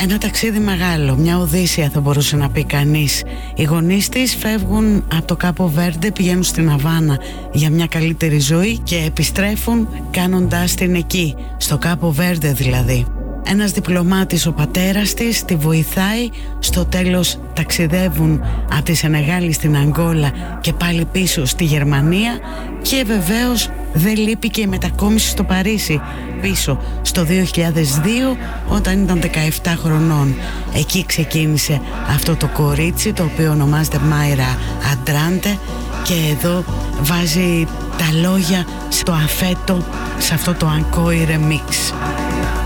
Ένα ταξίδι μεγάλο, μια οδύσσια θα μπορούσε να πει κανείς. Οι γονείς της φεύγουν από το Κάπο Βέρντε, πηγαίνουν στην Αβάνα για μια καλύτερη ζωή και επιστρέφουν κάνοντάς την εκεί, στο Κάπο Βέρντε δηλαδή. Ένας διπλωμάτης, ο πατέρας της, τη βοηθάει. Στο τέλος ταξιδεύουν από τη Σενεγάλη στην Αγγόλα και πάλι πίσω στη Γερμανία. Και βεβαίως δεν λείπει και η μετακόμιση στο Παρίσι, πίσω στο 2002 όταν ήταν 17 χρονών. Εκεί ξεκίνησε αυτό το κορίτσι, το οποίο ονομάζεται Μάιρα Αντράντε, και εδώ βάζει τα λόγια στο αφέτο, σε αυτό το Ancoi Remix.